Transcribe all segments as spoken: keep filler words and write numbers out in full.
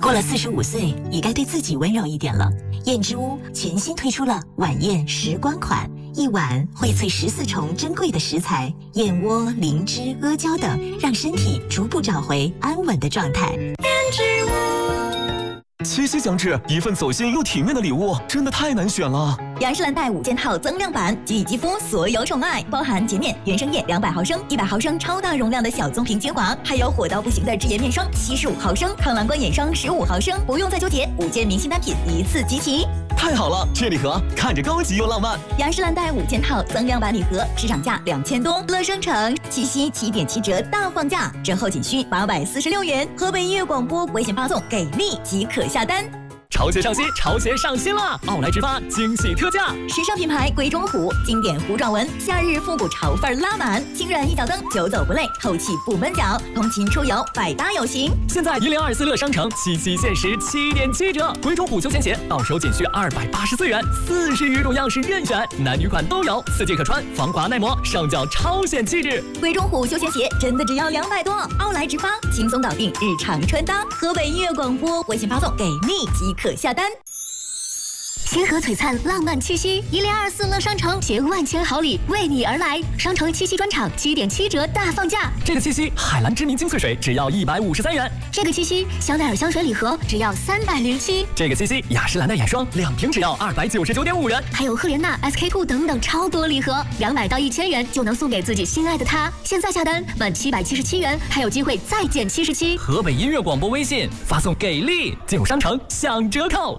过了四十五岁，也该对自己温柔一点了。燕之屋全新推出了晚宴时光款，一碗荟萃十四重珍贵的食材，燕窝、灵芝、阿胶等，让身体逐步找回安稳的状态。燕之屋。 七夕将至，一份走心又体面的礼物，真的太难选了。 雅诗兰黛五件套增量版，给予肌肤所有宠爱，包含洁面原生液两百毫升、一百毫升超大容量的小棕瓶精华，还有火到不行的智颜面霜七十五毫升、抗蓝光眼霜十五毫升，不用再纠结，五件明星单品一次集齐。 太好了，这礼盒看着高级又浪漫。 雅诗兰黛五件套增量版礼盒，市场价两千多，乐商城七夕七点七折大放价，折后仅需八百四十六元。河北音乐广播微信发送给力即可下单。 潮鞋上新，潮鞋上新了！奥莱直发惊喜特价， 时尚品牌贵中虎经典糊状纹，夏日复古潮范拉满，轻软一脚蹬，久走不累，透气不闷脚，通勤出游百搭有型。 现在一零二四乐商城七夕限时七点七折，贵中虎休闲鞋到手仅需二百八十四元，四十余种样式任选，男女款都有，四季可穿，防滑耐磨，上脚超显气质。 贵中虎休闲鞋真的只要两百多，奥莱直发轻松搞定日常穿搭。河北音乐广播微信发送给力即可下单。 星河璀璨浪漫七夕，一零二四乐商城携万千好礼为你而来，商城七夕专场七点七折大放价。 这个七夕海蓝知名精粹水只要一百五十三元， 这个七夕香奈儿香水礼盒只要三百零七， 这个七夕雅诗兰黛眼霜两瓶只要二百九十九点五元， 还有赫莲娜 S K two 等等超多礼盒，两百到一千元就能送给自己心爱的他。现在下单满七百七十七元，还有机会再减七十七。 河北音乐广播微信发送给力进入商城享折扣。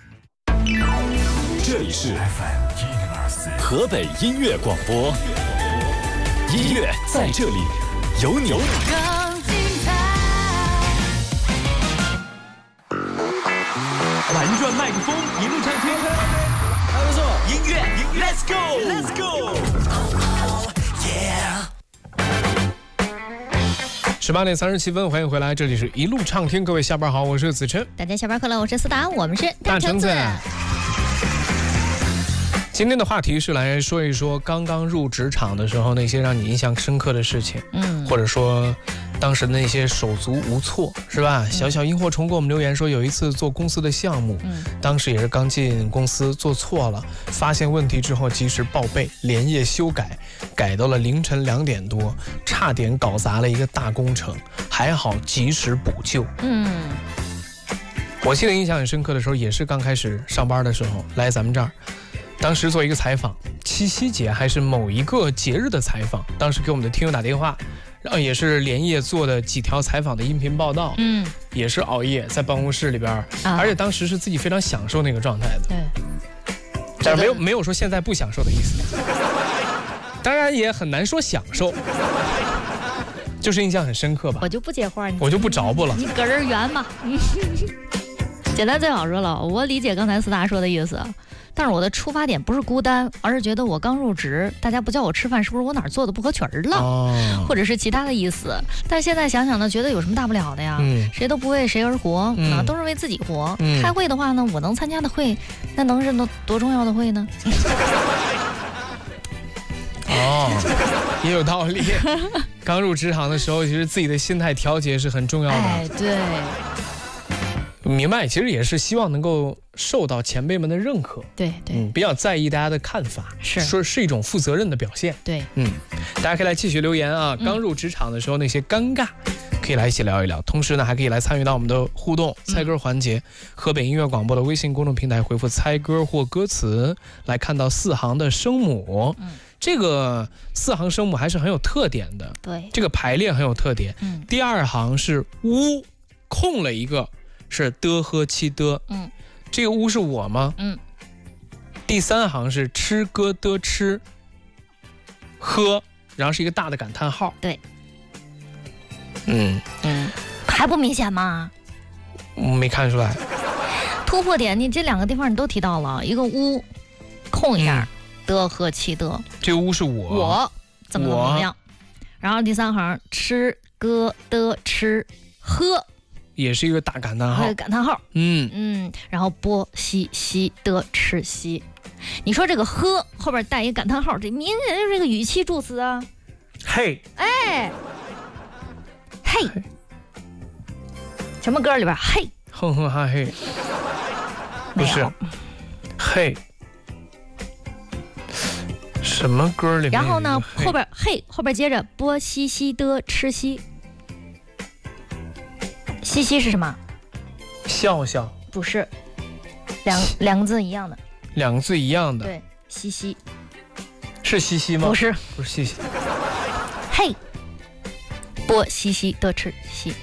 这里是 F M 一零二四河北音乐广播，音乐在这里，有你。 更精彩。 玩转麦克风，一路畅听。还不错，音乐音乐 ，Let's go，Let's go。 十八点三十七分，欢迎回来，这里是一路畅听，各位下班好，我是子琛。 大家下班快乐，我是思达，我们是大橙子。今天的话题是来说一说刚刚入职场的时候那些让你印象深刻的事情，嗯，或者说当时那些手足无措，是吧？嗯、小小萤火虫给我们留言说，有一次做公司的项目，嗯，当时也是刚进公司做错了，发现问题之后及时报备，连夜修改，改到了凌晨两点多，差点搞砸了一个大工程，还好及时补救。嗯，我记得印象很深刻的时候，也是刚开始上班的时候来咱们这儿。当时做一个采访，七夕节还是某一个节日的采访，当时给我们的听友打电话，然后也是连夜做的几条采访的音频报道，嗯，也是熬夜在办公室里边，啊、而且当时是自己非常享受那个状态的，对，但是没有没有说现在不享受的意思，当然也很难说享受，就是印象很深刻吧。 我就不接话， 我就不着不了， 你搁这儿圆嘛。简单最好说了，我理解刚才思达说的意思。但是我的出发点不是孤单，而是觉得我刚入职，大家不叫我吃饭，是不是我哪儿做的不合群了、哦、或者是其他的意思。但是现在想想呢，觉得有什么大不了的呀、嗯、谁都不为谁而活、嗯、啊，都是为自己活、嗯、开会的话呢，我能参加的会那能是多多重要的会呢？ 哦，也有道理。刚入职场的时候，其实自己的心态调节是很重要的。 哎，对， 明白，其实也是希望能够受到前辈们的认可， 对对、 嗯，比较在意大家的看法， 是说是一种负责任的表现， 对， 嗯，大家可以来继续留言啊，刚入职场的时候那些尴尬，可以来一起聊一聊，同时呢，还可以来参与到我们的互动猜歌环节，河北音乐广播的微信公众平台回复猜歌或歌词，来看到四行的声母，嗯，这个四行声母还是很有特点的， 对， 这个排列很有特点，嗯，第二行是乌，空了一个。是的和七的，嗯，这个乌是我吗？嗯，第三行是吃歌的吃，喝，然后是一个大的感叹号， 对， 嗯嗯，还不明显吗？ 没看出来。 突破点，你这两个地方你都提到了，一个乌，空一下，的、嗯、和七的， 这个乌是我， 我怎么怎么样？然后第三行吃歌的吃，喝。 也是一个大感叹号， 感叹号，嗯嗯，然后波西西的吃西，你说这个喝后边带一个感叹号，这明显就是这个语气助词啊。 嘿， 哎，嘿，什么歌里边嘿？ 哼哼哈嘿，不是，嘿，什么歌里面？ 然后呢，后边嘿，后边接着波西西的吃西，西西是什么？ 笑笑。 不是，两两个字一样的。 两个字一样的。 对，西西。 是西西吗？ 不是， 不是西西。 嘿，波西西的吃西。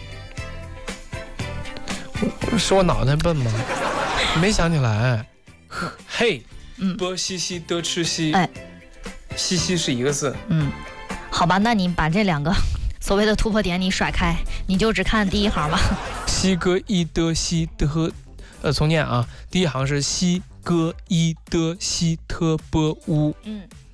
是我脑袋笨吗？没想起来。嘿，嗯，波西西的吃西。 哎， 西西是一个字。 嗯，好吧，那你把这两个所谓的突破点你甩开，你就只看第一行吧。 西哥一的西的，呃，重念啊，第一行是西哥一的西特波乌。 嗯，